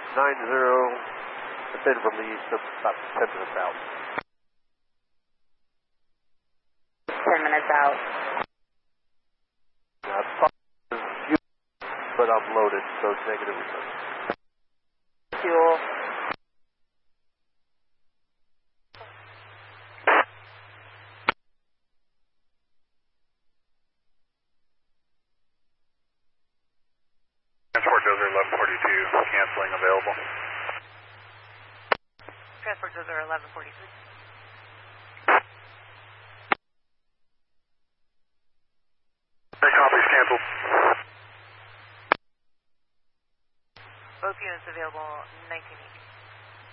Descend from the east, about 10 minutes out. 10 minutes out. But I'm loaded, so it's negative return. Fuel. Transport Dozer 1142, canceling available. Transport Dozer 1143. That copy's canceled. Both units available 1918.